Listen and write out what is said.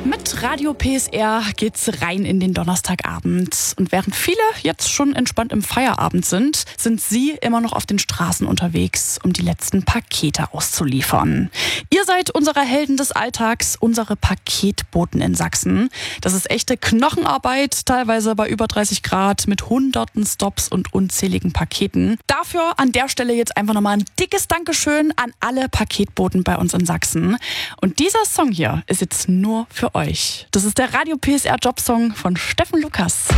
Mit Radio PSR geht's rein in den Donnerstagabend. Und während viele jetzt schon entspannt im Feierabend sind Sie immer noch auf den Straßen unterwegs, um die letzten Pakete auszuliefern. Ihr seid unsere Helden des Alltags, unsere Paketboten in Sachsen. Das ist echte Knochenarbeit, teilweise bei über 30 Grad mit hunderten Stops und unzähligen Paketen. Dafür an der Stelle jetzt einfach nochmal ein dickes Dankeschön an alle Paketboten bei uns in Sachsen. Und dieser Song hier ist jetzt nur für euch. Das ist der Radio PSR Jobsong von Steffen Lukas.